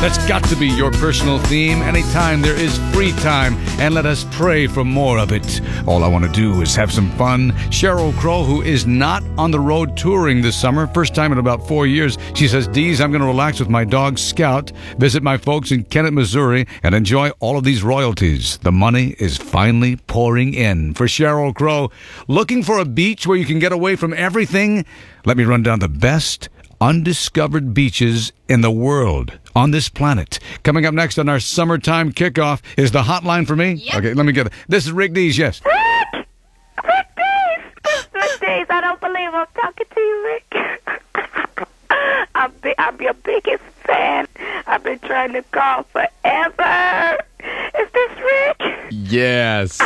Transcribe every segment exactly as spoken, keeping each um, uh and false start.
That's got to be your personal theme anytime there is free time, and let us pray for more of it. All I want to do is have some fun. Sheryl Crow, who is not on the road touring this summer, first time in about four years, she says, Deez, I'm going to relax with my dog Scout, visit my folks in Kennett, Missouri, and enjoy all of these royalties. The money is finally pouring in. For Sheryl Crow, looking for a beach where you can get away from everything? Let me run down the best undiscovered beaches in the world on this planet. Coming up next on our summertime kickoff is the hotline for me. Yep. Okay, let me get it. This is Rick Deez, yes. Rick! Rick Deez! Rick Deez, I don't believe I'm talking to you, Rick. I'm, bi- I'm your biggest fan. I've been trying to call forever. Is this Rick? Yes.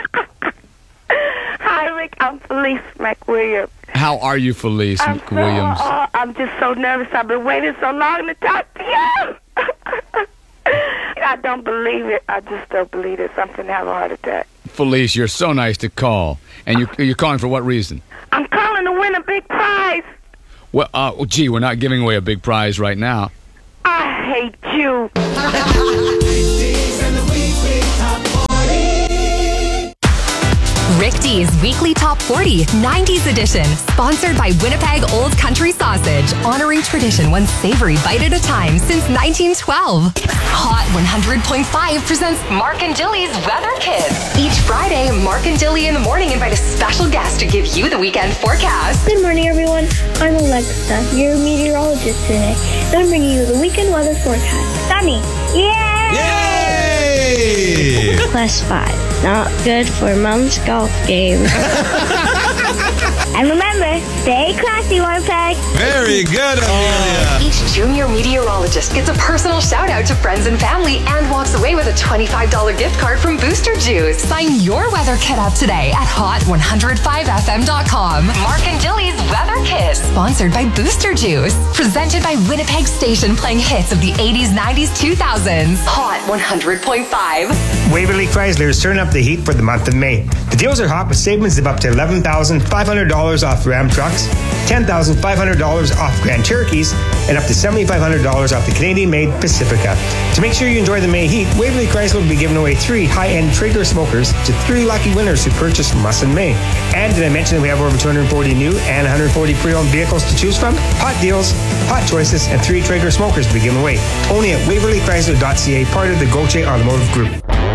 Hi, Rick. I'm Felice McWilliams. How are you, Felice I'm McWilliams? So, uh, I'm just so nervous. I've been waiting so long to talk to you. I don't believe it. I just don't believe it. Something have a heart attack. Felice, you're so nice to call. And you, you're calling for what reason? I'm calling to win a big prize. Well, uh, well, gee, we're not giving away a big prize right now. I hate you. Rick Deez Weekly Top forty, nineties edition. Sponsored by Winnipeg Old Country Sausage. Honoring tradition one savory bite at a time since nineteen twelve. Hot one hundred point five presents Mark and Dilly's Weather Kids. Each Friday, Mark and Dilly in the morning invite a special guest to give you the weekend forecast. Good morning, everyone. I'm Alexa, your meteorologist today. And I'm bringing you the weekend weather forecast. Sunny. Yay! Yay! Plus five. Not good for Mom's golf game. And remember, stay classy, Winnipeg. Very good, Amelia. Each junior meteorologist gets a personal shout out to friends and family and walks away with a twenty-five dollars gift card from Booster Juice. Sign your weather kit up today at hot one oh five f m dot com. Mark and Dilly's Weather Kit, sponsored by Booster Juice. Presented by Winnipeg Station, playing hits of the eighties, nineties, two thousands. Hot one hundred point five. Waverly Chrysler is turning up the heat for the month of May. The deals are hot with savings of up to eleven thousand five hundred dollars off Ram trucks, ten thousand five hundred dollars off Grand Cherokees, and up to seven thousand five hundred dollars off the Canadian-made Pacifica. To make sure you enjoy the May heat, Waverly Chrysler will be giving away three high-end Traeger smokers to three lucky winners who purchase from us in May. And did I mention that we have over two hundred forty new and one hundred forty pre-owned vehicles to choose from? Hot deals, hot choices, and three Traeger smokers to be given away. Only at waverly chrysler dot c a, part of the Gauthier Automotive Group.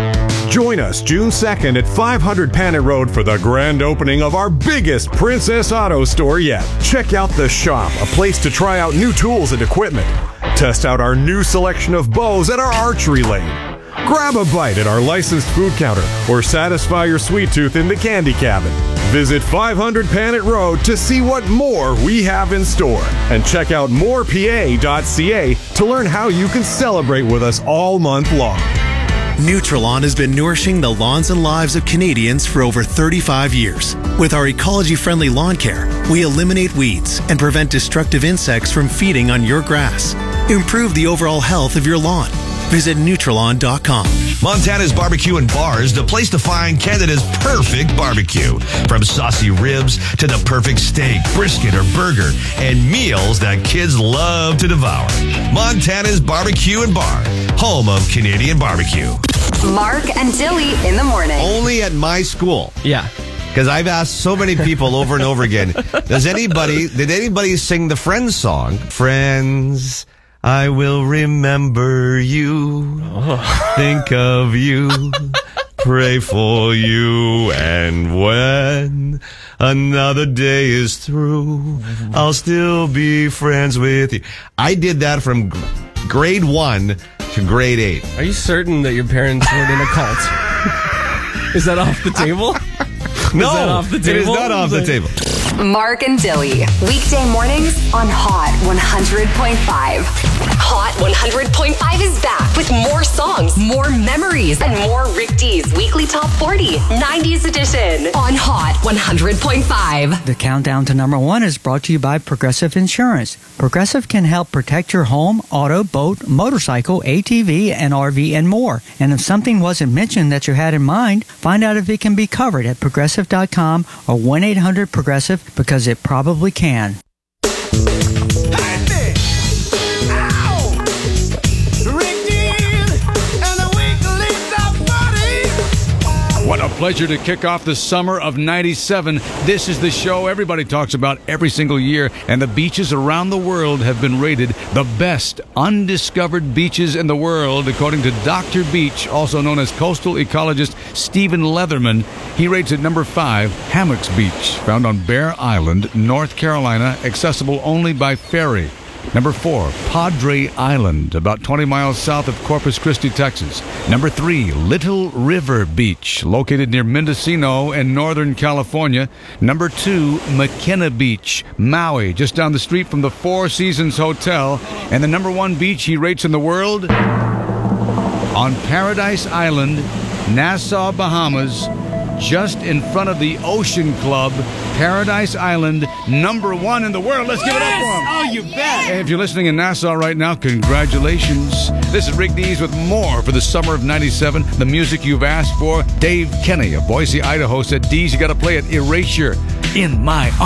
Join us June second at five hundred Panet Road for the grand opening of our biggest Princess Auto store yet. Check out The Shop, a place to try out new tools and equipment. Test out our new selection of bows at our archery lane. Grab a bite at our licensed food counter or satisfy your sweet tooth in the candy cabin. Visit five hundred Panet Road to see what more we have in store. And check out more p a dot c a to learn how you can celebrate with us all month long. Nutrilon has been nourishing the lawns and lives of Canadians for over thirty-five years. With our ecology-friendly lawn care, we eliminate weeds and prevent destructive insects from feeding on your grass. Improve the overall health of your lawn. Visit Nutrilon dot com. Montana's Barbecue and Bar is the place to find Canada's perfect barbecue. From saucy ribs to the perfect steak, brisket, or burger, and meals that kids love to devour. Montana's Barbecue and Bar, home of Canadian barbecue. Mark and Dilly in the morning. Only at my school. Yeah. Because I've asked so many people over and over again, does anybody, did anybody sing the Friends song? Friends, I will remember you, oh. Think of you, pray for you, and when another day is through, I'll still be friends with you. I did that from g- grade one to grade eight. Are you certain that your parents weren't in a cult? Is that off the table? No, is that off the table? It is not off the table. Mark and Dilly, weekday mornings on Hot one hundred point five. Hot one hundred point five is back with more songs, more memories, and more Rick Deez Weekly Top forty, nineties edition on Hot one hundred point five. The countdown to number one is brought to you by Progressive Insurance. Progressive can help protect your home, auto, boat, motorcycle, A T V, and R V, and more. And if something wasn't mentioned that you had in mind, find out if it can be covered at progressive dot com or one eight hundred progressive, because it probably can. Rick pleasure to kick off the summer of ninety-seven. This is the show everybody talks about every single year, and the beaches around the world have been rated the best undiscovered beaches in the world, according to Doctor Beach, also known as coastal ecologist Stephen Leatherman. He rates it number five, Hammocks Beach, found on Bear Island, North Carolina, accessible only by ferry. Number four, Padre Island, about twenty miles south of Corpus Christi, Texas. Number three, Little River Beach, located near Mendocino in Northern California. Number two, McKenna Beach, Maui, just down the street from the Four Seasons Hotel. And the number one beach he rates in the world, on Paradise Island, Nassau, Bahamas, just in front of the Ocean Club. Paradise Island, number one in the world. Let's give it up for him. Oh, you bet. Hey, if you're listening in Nassau right now, congratulations. This is Rick Dees with more for the summer of ninety-seven. The music you've asked for. Dave Kenny of Boise, Idaho said, Dees, you got to play it. Erasure, In My